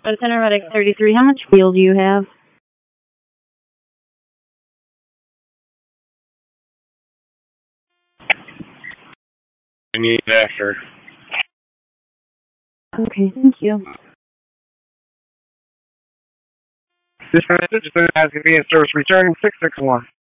Center Medic 33, how much fuel do you have? I need after. Okay, thank you. This message is going to have convenience service returning 661.